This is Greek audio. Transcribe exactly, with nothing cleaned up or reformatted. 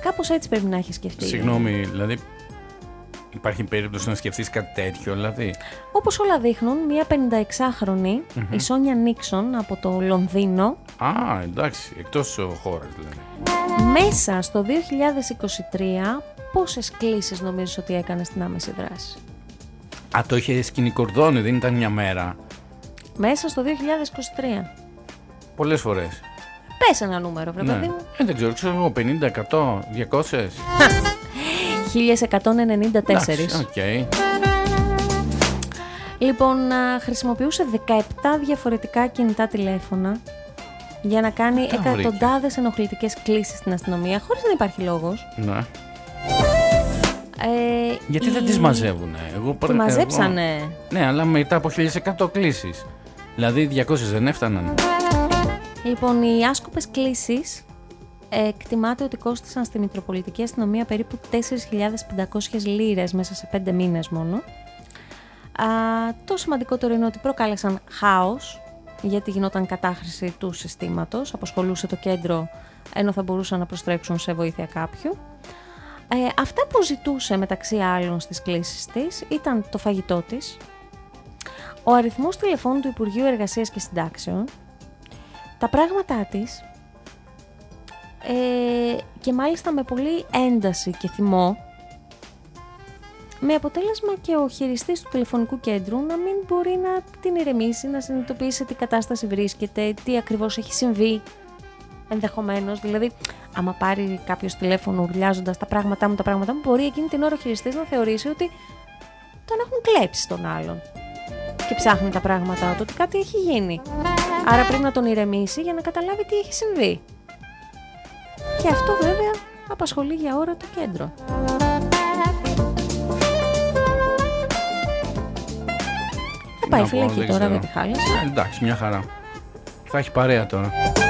Κάπως έτσι πρέπει να έχει σκεφτεί. Συγγνώμη, δηλαδή. Υπάρχει περίπτωση να σκεφτείς κάτι τέτοιο, δηλαδή? Όπως όλα δείχνουν, μια πενηνταεξάχρονη, mm-hmm. η Σόνια Νίξον από το Λονδίνο. Α, εντάξει, εκτός χώρας δηλαδή. Μέσα στο δύο χιλιάδες είκοσι τρία, πόσες κλήσεις νομίζεις ότι έκανε στην άμεση δράση? Α, το είχε σκηνικορδώνει, δεν ήταν μια μέρα. Μέσα στο δύο χιλιάδες είκοσι τρία. Πολλές φορές. Πες ένα νούμερο, βρε παιδί μου. Ε, δεν ξέρω, ξέρω εγώ, πενήντα, εκατό, διακόσια. χίλια εκατόν ενενήντα τέσσερα. Okay. Λοιπόν, χρησιμοποιούσε δεκαεπτά διαφορετικά κινητά τηλέφωνα για να κάνει εκατοντάδες ενοχλητικές κλήσεις στην αστυνομία, χωρίς να υπάρχει λόγος. Ναι. Ε, Γιατί η... δεν τις μαζεύουνε? Εγώ, Τη μαζέψανε. Εγώ... Ναι, αλλά μετά από χίλια εκατό κλήσεις. Δηλαδή διακόσιες δεν έφταναν. Λοιπόν, οι άσκοπες κλήσεις εκτιμάται ότι κόστησαν στη Μητροπολιτική Αστυνομία περίπου τέσσερις χιλιάδες πεντακόσιες λίρες μέσα σε πέντε μήνες μόνο. Α, το σημαντικότερο είναι ότι προκάλεσαν χάος, γιατί γινόταν κατάχρηση του συστήματος, απασχολούσε το κέντρο ενώ θα μπορούσαν να προστρέξουν σε βοήθεια κάποιου. Ε, αυτά που ζητούσε μεταξύ άλλων στις κλήσεις της ήταν το φαγητό της, ο αριθμός τηλεφώνου του Υπουργείου Εργασίας και Συντάξεων, τα πράγματά της, ε, και μάλιστα με πολύ ένταση και θυμό, με αποτέλεσμα και ο χειριστής του τηλεφωνικού κέντρου να μην μπορεί να την ηρεμήσει, να συνειδητοποιήσει τι κατάσταση βρίσκεται, τι ακριβώς έχει συμβεί ενδεχομένως. Δηλαδή, άμα πάρει κάποιος τηλέφωνο ουρλιάζοντας τα πράγματά μου, τα πράγματά μου, μπορεί εκείνη την ώρα ο χειριστής να θεωρήσει ότι τον έχουν κλέψει τον άλλον και ψάχνει τα πράγματά του, ότι κάτι έχει γίνει. Άρα πρέπει να τον ηρεμήσει για να καταλάβει τι έχει συμβεί. Και αυτό βέβαια απασχολεί για ώρα το κέντρο. Θα πάει φυλακή τώρα, δεν τη χάλασε. Εντάξει, μια χαρά. Θα έχει παρέα τώρα.